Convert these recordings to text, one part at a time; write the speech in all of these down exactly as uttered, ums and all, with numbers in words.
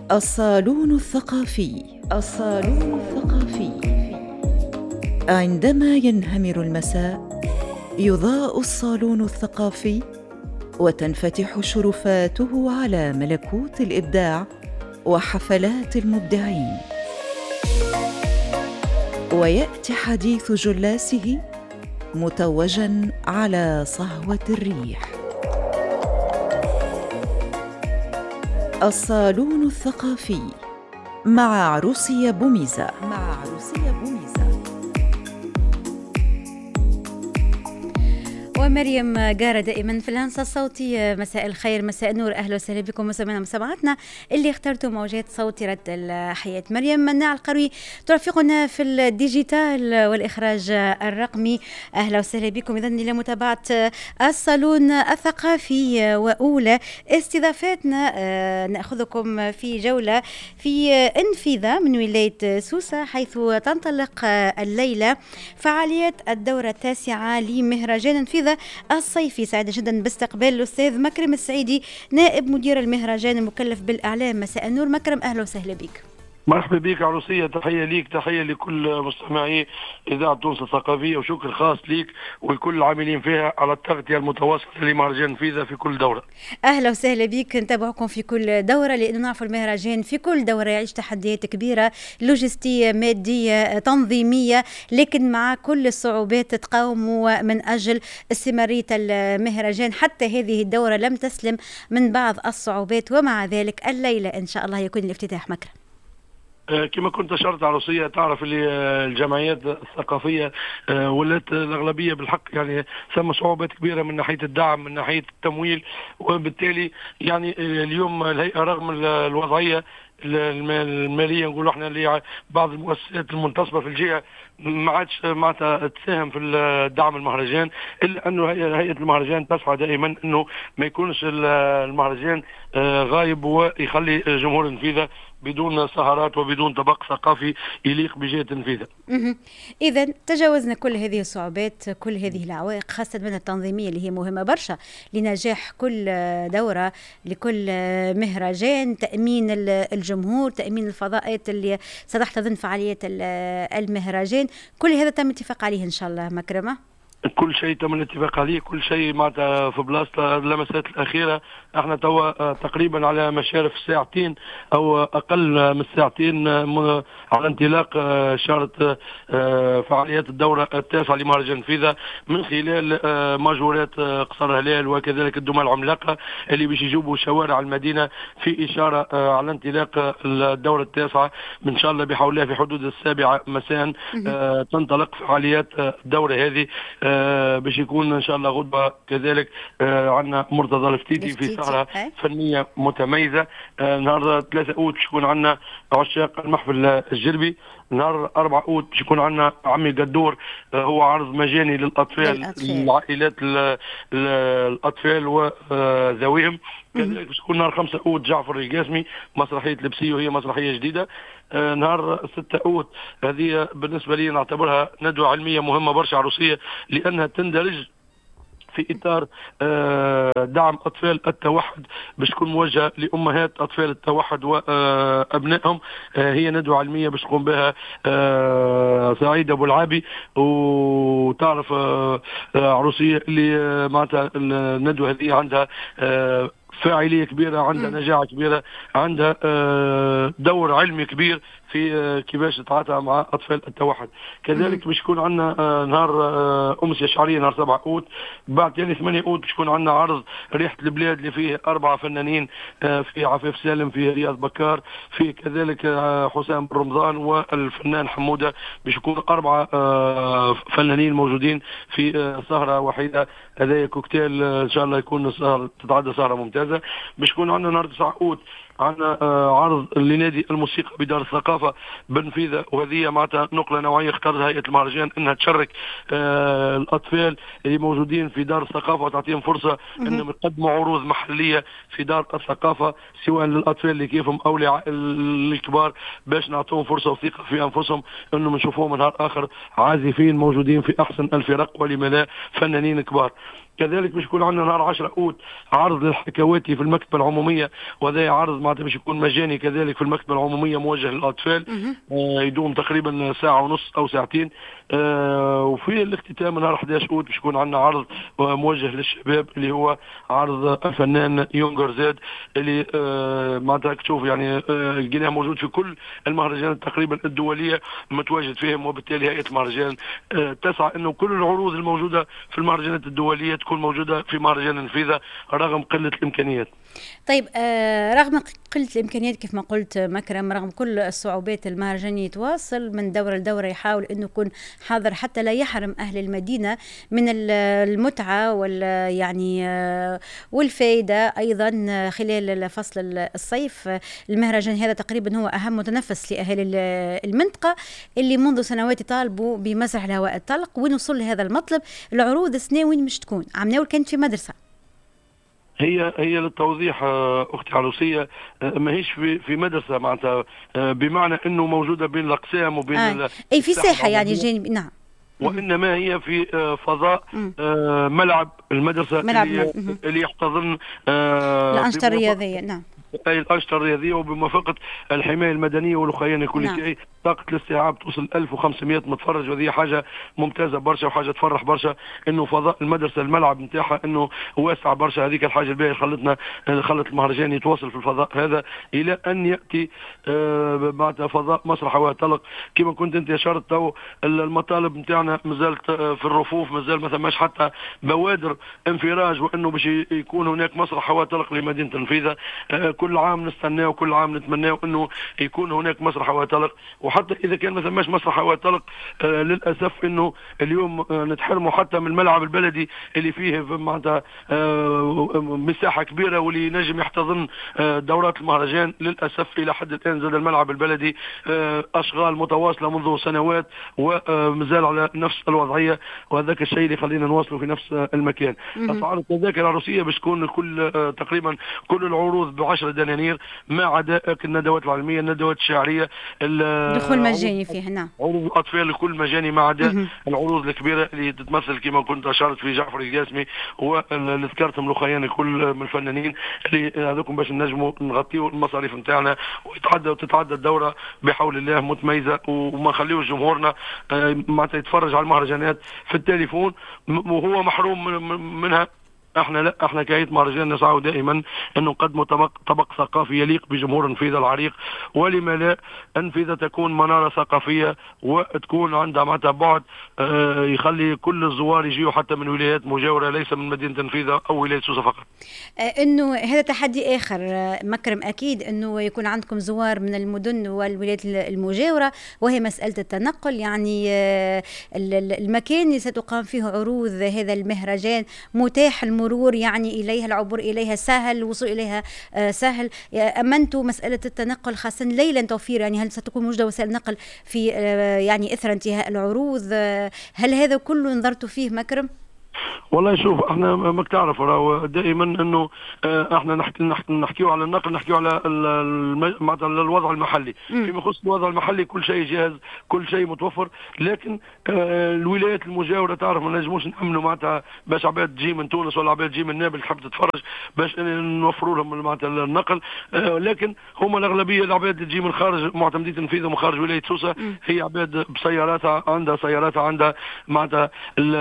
الصالون الثقافي. الصالون الثقافي. عندما ينهمر المساء يضاء الصالون الثقافي وتنفتح شرفاته على ملكوت الإبداع وحفلات المبدعين، ويأتي حديث جلاسه متوجاً على صهوة الريح. الصالون الثقافي مع عروسية بوميزة. مع عروسية بوميزة ومريم جارة دائما في الهندسة الصوتية. مساء الخير، مساء النور، أهلا وسهلا بكم مستمعينا ومستمعاتنا اللي اخترتوا موجات صوتي رد الحياة. مريم مناع القروي ترافقنا في الديجيتال والإخراج الرقمي. أهلا وسهلا بكم إذن إلى متابعة الصالون الثقافي وأولى استضافاتنا. نأخذكم في جولة في انفيذا من ولاية سوسة، حيث تنطلق الليلة فعاليات الدورة التاسعة لمهرجان انفيذا الصيفي. سعيدة جدا باستقبال الأستاذ مكرم السعيدي، نائب مدير المهرجان المكلف بالإعلام. مساء النور مكرم، أهلا وسهلا بك. مرحبا بك عروسية، تحية ليك، تحية لكل مستمعي إذاعة تونس الثقافية، وشكر خاص ليك ولكل العاملين فيها على التغطية المتواصلة لمهرجان انفيذا في كل دورة. أهلا وسهلا بك، نتابعكم في كل دورة لأنه نعرف المهرجان في كل دورة يعيش تحديات كبيرة لوجستية مادية تنظيمية، لكن مع كل الصعوبات تقاوموا من أجل استمرارية المهرجان. حتى هذه الدورة لم تسلم من بعض الصعوبات، ومع ذلك الليلة إن شاء الله يكون الافتتاح. مكرم، كما كنت أشرت عروسية، تعرف اللي الجمعيات الثقافية ولات الأغلبية بالحق يعني ثم صعوبات كبيرة من ناحية الدعم، من ناحية التمويل، وبالتالي يعني اليوم الهيئة رغم الوضعية الماليه نقولوا احنا اللي بعض المؤسسات المنتصبه في الجهه ما عادش معناتها تساهم في دعم المهرجان، الا انه هيئه المهرجان تسعى دائما انه ما يكونش المهرجان غايب ويخلي جمهور انفيذا بدون سهرات وبدون طبق ثقافي يليق بجهه انفيذا. اذا تجاوزنا كل هذه الصعوبات، كل هذه العوائق، خاصه من التنظيميه اللي هي مهمه برشا لنجاح كل دوره لكل مهرجان، تامين الجمهور، تامين الفضاءات اللي ستحتضن فعاليات المهرجان. كل هذا تم الاتفاق عليه ان شاء الله مكرمه. كل شيء تم الاتفاق عليه، كل شيء معناتها في بلاصته. اللمسات الاخيره احنا توا تقريبا على مشارف ساعتين او اقل من ساعتين على انطلاق شارة فعاليات الدوره التاسعه لمهرجان انفيذا من خلال ماجورات قصر هلال وكذلك الدمى العملاقه اللي باش يجوبوا شوارع المدينه في اشاره على انطلاق الدوره التاسعه ان شاء الله بحول الله في حدود السابعه مساء. تنطلق فعاليات الدوره هذه باش يكون ان شاء الله غدوه كذلك عندنا مرتضى الفتيتي في سهره فنيه متميزه. نهار ثلاثة اوت باش يكون عندنا عشاق المحفل الجربي. نهار أربعة اوت باش يكون عندنا عمي قدور، هو عرض مجاني للاطفال العائلات الاطفال وذويهم. كذلك باش يكون نهار خمسة اوت جعفر القاسمي مسرحيه لبسيه، وهي مسرحيه جديده. نهار ستة اوت هذه بالنسبه لي نعتبرها ندوه علميه مهمه برشا عروسيه، لانها تندرج في إطار دعم أطفال التوحد، باش تكون موجهة لأمهات أطفال التوحد وأبنائهم. هي ندوة علمية باش تقوم بها سعيد أبو العابي، وتعرف عروسية اللي معناتها الندوة هذه عندها فاعلية كبيرة، عندها نجاعة كبيرة، عندها دور علمي كبير في كيفاش تتعاطى مع أطفال التوحد. كذلك باش يكون عندنا نهار أمسية شعرية نهار سبعة أوت. بعد يعني ثمانية أوت باش يكون عندنا عرض ريحة البلاد اللي فيه أربعة فنانين، في عفيف سالم، في رياض بكار، في كذلك حسام بن رمضان والفنان حمودة. باش يكون أربعة فنانين موجودين في سهرة وحيدة. هذا كوكتيل إن شاء الله يكون سهرة تتعدى سهرة ممتازة. باش يكون عندنا نهار تسعة أوت عندنا عرض لنادي الموسيقى بدار الثقافة بنفيذا، وهذه معناتها نقلة نوعية اختارتها هيئة المهرجان انها تشارك الاطفال اللي موجودين في دار الثقافة وتعطيهم فرصة انهم يقدموا عروض محلية في دار الثقافة، سواء للاطفال اللي كيفهم او للكبار، باش نعطوهم فرصة وثقة في انفسهم انهم نشوفوهم نهار اخر عازفين موجودين في احسن الفرق، ولما لا فنانين كبار. كذلك باش يكون عندنا نهار عشرة أوت عرض للحكواتي في المكتبة العمومية، وهذا عرض معناتها باش يكون مجاني كذلك في المكتبة العمومية موجه للأطفال، آه يدوم تقريبا ساعة ونص أو ساعتين. آه وفي الاختتام نهار أحد عشر أوت باش يكون عندنا عرض موجه للشباب اللي هو عرض الفنان يونغر زاد، اللي آه معناتها تشوف يعني آه لقيناه موجود في كل المهرجانات تقريبا الدولية متواجد فيهم، وبالتالي هيئة المهرجان آه تسعى انه كل العروض الموجودة في المهرجانات الدولية تكون موجودة في مهرجان النفيذة رغم قلة الإمكانيات. طيب آه رغم قلة الإمكانيات كيف ما قلت مكرم، رغم كل الصعوبات المهرجان يتواصل من دورة لدورة، يحاول أنه يكون حاضر حتى لا يحرم أهل المدينة من المتعة وال يعني آه والفائدة أيضا خلال فصل الصيف. المهرجان هذا تقريبا هو أهم متنفس لأهل المنطقة اللي منذ سنوات يطالبوا بمسرح الهواء الطلق. وين وصل لهذا المطلب؟ العروض السنة وين مش تكون؟ عمناول كانت في مدرسة. هي هي للتوضيح اختي عروسيه، ماهيش في في مدرسه معناتها بمعنى انه موجوده بين الاقسام وبين آه. اي في ساحه يعني جانب، نعم، وانما هي في فضاء ملعب المدرسه ملعب اللي, اللي يحتضن الانشطه الرياضيه. نعم، أي الأنشطة الرياضية وبموافقة الحماية المدنية والأخوين كل شيء. نعم. طاقة الاستيعاب توصل ألف وخمسمائة متفرج، وهذه حاجة ممتازة برشا وحاجة تفرح برشا، إنه فضاء المدرسة الملعب نتاعها إنه واسع برشا. هذيك الحاجة الباهية خلتنا خلت المهرجان يتواصل في الفضاء هذا إلى أن يأتي آه معناتها فضاء مسرح هواء طلق. كما كنت أنت أشرت تو المطالب نتاعنا مازالت في الرفوف، مازال مثلا مش حتى بوادر انفراج، وإنه باش يكون هناك مسرح هواء طلق لمدينة النفيذة. آه كل عام نستناه وكل عام نتمناه انه يكون هناك مسرح هواء طلق، وحتى اذا كان ما ثماش مسرح هواء طلق آه للاسف انه اليوم آه نتحرموا حتى من الملعب البلدي اللي فيه معناتها آه مساحه كبيره واللي ينجم يحتضن آه دورات المهرجان. للاسف الى حد الان زاد الملعب البلدي آه اشغال متواصله منذ سنوات ومازال على نفس الوضعيه، وهذاك الشيء اللي خلينا نواصلوا في نفس آه المكان. اسعار التذاكر العروسيه باش تكون كل آه تقريبا كل العروض ب عشرة دنانير ما عدا الندوات العلميه، الندوات الشعريه، دخول مجاني فيها. نعم، عروض الاطفال الكل مجاني ما عدا العروض الكبيره اللي تتمثل كما كنت اشرت في جعفر القاسمي واللي ذكرتهم الاخوان الكل من الفنانين اللي هذوكم باش نجموا نغطيوا المصاريف نتاعنا ويتعدى وتتعدى الدوره بحول الله متميزه، وما نخليوش جمهورنا معناتها يتفرج على المهرجانات في التليفون وهو محروم منها. احنا لا، احنا كهيئة مهرجان نسعى دائما ان نقدم طبق طبق ثقافي يليق بجمهور النفيذة العريق، ولما لا النفيذة تكون منارة ثقافية وتكون عندها معناتها بعد اه يخلي كل الزوار يجيوا حتى من ولايات مجاورة ليس من مدينة النفيذة او ولاية سوسة فقط. اه انه هذا تحدي اخر مكرم، اكيد انه يكون عندكم زوار من المدن والولايات المجاورة، وهي مسألة التنقل. يعني اه المكان اللي ستقام فيه عروض هذا المهرجان متاح المرور يعني إليها، العبور إليها سهل، الوصول إليها آه سهل. أمنتوا مسألة التنقل خاصة ليلا توفير، يعني هل ستكون موجودة وسائل نقل في آه يعني إثر انتهاء العروض؟ آه هل هذا كله نظرتوا فيه مكرم؟ والله شوف، احنا ما تعرف راهو دائما انه احنا نحكي نحكي نحكيو على النقل، نحكيو على معناتها الوضع المحلي. فيما يخص الوضع المحلي كل شيء جاهز، كل شيء متوفر، لكن اه الولايات المجاوره تعرف ما نجموش نامنوا معناتها باش عباد تجي من تونس ولا عباد تجي من نابل تحب تتفرج باش نوفروا لهم معناتها النقل. اه لكن هما الاغلبيه العباد اللي تجي من خارج معتمديه النفيذه ومن خارج ولايه سوسه هي عباد بسياراتها، عندها سياراتها، عندها معناتها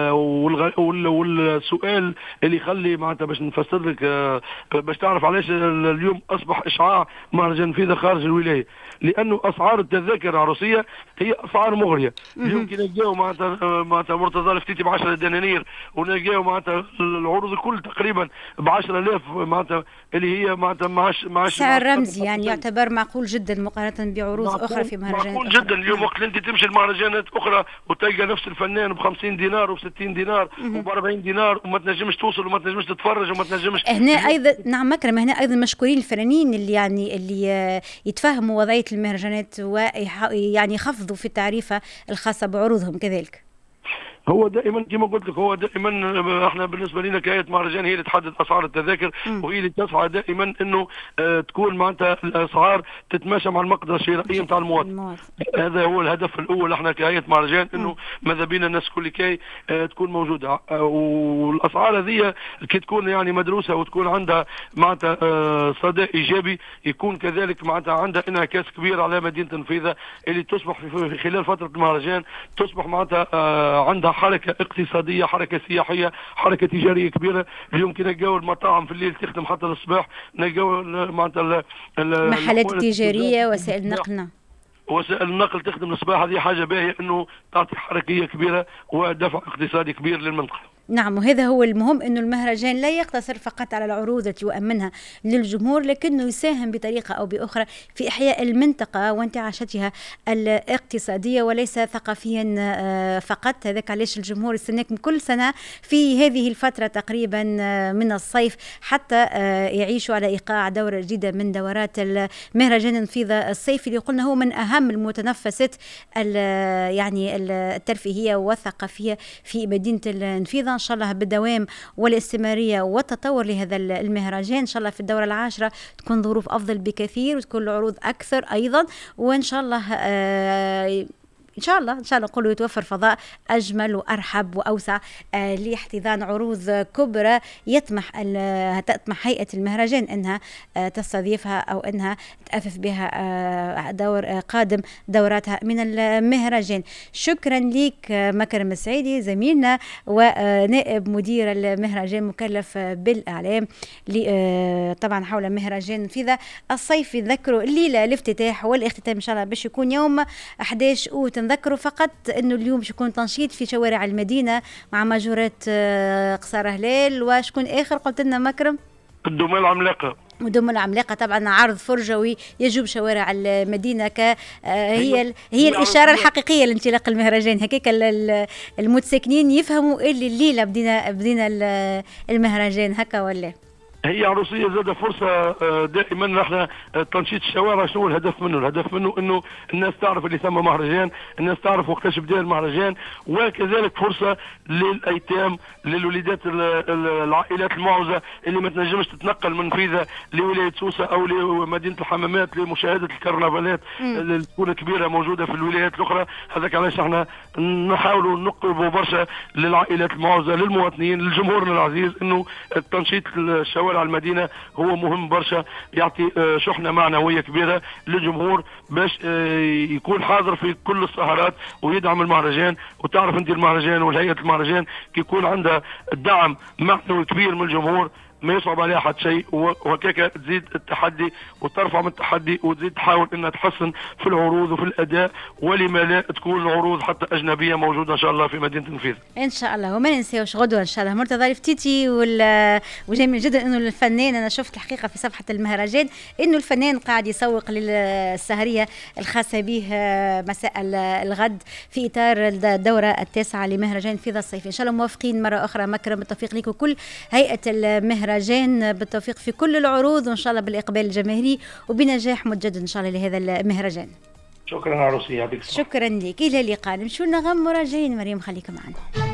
والسؤال اللي يخلي معناتها باش نفسر لك باش تعرف علاش اليوم اصبح اشعاع مهرجان نفيذة خارج الولايه، لانه اسعار التذاكر العروسيه هي اسعار مغريه. اليوم كي نلقاو معناتها معناتها مرتضى الفتيتي ب عشرة دنانير، ونلقاو معناتها العروض الكل تقريبا ب عشرة آلاف معناتها اللي هي معناتها معاش معاش سعر رمزي، يعني يعتبر معقول جدا مقارنه بعروض اخرى في مهرجانات معقول جدا. اليوم وقت انت تمشي المهرجانات اخرى وتلقى نفس الفنان ب خمسين دينار وب ستين دينار وب أربعين دينار وما تنجمش توصل وما تنجمش تتفرج وما تنجمش هنا ايضا. نعم مكرم، هنا ايضا مشكورين الفنانين اللي يعني اللي يتفهموا وضعيه المهرجانات ويعني يخفضوا في التعريفه الخاصه بعروضهم كذلك. هو دائما كما قلت لك، هو دائما احنا بالنسبه لنا كهيئه مهرجان هي اللي تحدد اسعار التذاكر، وهي اللي تسعى دائما انه اه تكون معناتها الاسعار تتماشى مع المقدره الشرائيه نتاع المواطن. هذا هو الهدف الاول احنا كهيئه مهرجان، انه ماذا بينا الناس كل كي اه تكون موجوده، اه والاسعار هذه كي تكون يعني مدروسه وتكون عندها معناتها اه صدى ايجابي، يكون كذلك معناتها عندها انعكاس كبير على مدينه النفيذه اللي تصبح في خلال فتره المهرجان تصبح معناتها اه عندها حركه اقتصاديه، حركه سياحيه، حركه تجاريه كبيره. اليوم كي نلقاو المطاعم في الليل تخدم حتى الصباح، نلقاو معناتها المحلات التجاريه، وسائل النقل وسائل النقل تخدم الصباح. هذه حاجه باهيه انه تعطي حركيه كبيره ودفع اقتصادي كبير للمنطقه. نعم، وهذا هو المهم، أنه المهرجان لا يقتصر فقط على العروض التي يؤمنها للجمهور، لكنه يساهم بطريقة أو بأخرى في إحياء المنطقة وانتعاشتها الاقتصادية وليس ثقافيا فقط. هذاك علاش الجمهور يستناكم كل سنة في هذه الفترة تقريبا من الصيف حتى يعيشوا على إيقاع دورة جديدة من دورات المهرجان النفيذة الصيفي، اللي قلنا هو من أهم المتنفسات يعني الترفيهية والثقافية في مدينة النفيذة. إن شاء الله بالدوام والاستمرارية والتطور لهذا المهرجان، إن شاء الله في الدورة العاشرة تكون ظروف أفضل بكثير وتكون العروض أكثر أيضا، وإن شاء الله آه إن شاء الله إن شاء الله نقولوا يتوفر فضاء أجمل وأرحب وأوسع آه لاحتضان عروض كبرى يطمح تطمح هيئة المهرجان أنها آه تستضيفها أو أنها تأفف بها آه دور آه قادم دوراتها من المهرجان. شكرا لك آه مكرم السعيدي زميلنا ونائب مدير المهرجان مكلف بالإعلام آه طبعا حول مهرجان نفيذة الصيفي. ذكروا الليلة الافتتاح والاختتام إن شاء الله باش يكون يوم أحد عشر أوت. نذكروا فقط انه اليوم شكون تنشيط في شوارع المدينه مع ماجورات قصار هلال، وشكون اخر قلت لنا مكرم؟ الدمى العملاقه. ودم العملاقه طبعا عرض فرجوي يجوب شوارع المدينه ك هي هي الاشاره الحقيقيه لانطلاق المهرجان. هكاك المتساكنين يفهموا اللي الليله بدينا بدينا المهرجان هكا ولا؟ هي عروسيه زاد فرصه دائما. نحن تنشيط الشوارع شنو الهدف منه؟ الهدف منه انه الناس تعرف اللي ثم مهرجان، الناس تعرف وقتاش بدا المهرجان، وكذلك فرصه للايتام، للوليدات العائلات المعوزه اللي ما تنجمش تتنقل من نفيذه لولايه سوسه او لمدينه الحمامات لمشاهده الكرنفالات اللي تكون كبيره موجوده في الولايات الاخرى. هذاك علاش احنا نحاولوا نقربوا برشا للعائلات المعوزه، للمواطنين، لجمهورنا العزيز، انه التنشيط الشوارع المدينه هو مهم برشا، يعطي شحنه معنويه كبيره للجمهور باش يكون حاضر في كل السهرات ويدعم المهرجان. وتعرف انت المهرجان والهيئه المهرجان كي يكون عندها دعم معنوي كبير من الجمهور ما يصعب عليها حد شيء، وهكاك تزيد التحدي وترفع من التحدي وتزيد تحاول انها تحسن في العروض وفي الاداء، ولما لا تكون العروض حتى اجنبيه موجوده ان شاء الله في مدينه النفيذ ان شاء الله. وما ننساوش غدوه ان شاء الله مرتضى الفتيتي، وجميل جدا انه الفنان، انا شفت الحقيقه في صفحه المهرجان انه الفنان قاعد يسوق للسهريه الخاصه به مساء الغد في اطار الدوره التاسعه لمهرجان نفيذة الصيفي. ان شاء الله موافقين مره اخرى مكرم، بالتوفيق لك وكل هيئه المهرجان، بالتوفيق في كل العروض، وان شاء الله بالاقبال الجماهيري وبنجاح متجدد ان شاء الله لهذا المهرجان. شكرا عروسي، يعطيك الصحة. شكرا لك، الى اللقاء. نمشوا نغم مراجعين. مريم خليك معنا.